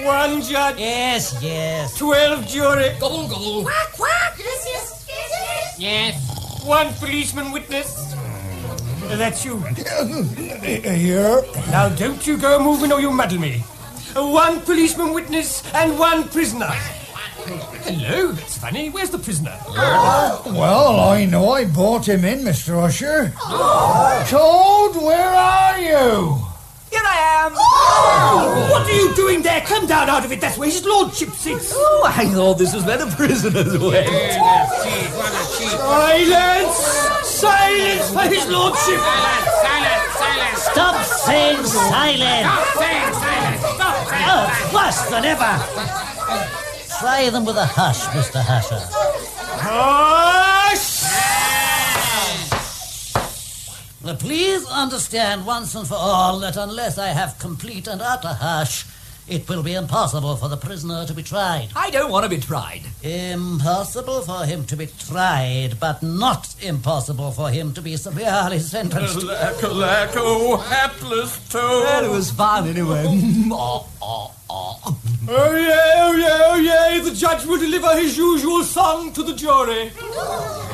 1 judge. Yes. 12 jury. Gobble, gobble. Quack, quack. Yes. Yes. 1 policeman witness. That's you. Here. Now don't you go moving or you'll muddle me. 1 policeman witness and 1 prisoner. Hello, that's funny. Where's the prisoner? Well, I know I brought him in, Mr. Usher. Toad, where are you? Here I am. What are you doing there? Come down out of it. That's where his lordship sits. Oh, I thought this was where the prisoners went. What a cheat. Silence for his lordship. Silence. Stop saying silent. Oh, worse than ever. Try them with a hush, Mr. Husher. Hush! Please understand once and for all that unless I have complete and utter hush, it will be impossible for the prisoner to be tried. I don't want to be tried. Impossible for him to be tried, but not impossible for him to be severely sentenced. Alack, oh, hapless Toad. Well, it was fun anyway. Oh, yeah, the judge will deliver his usual song to the jury.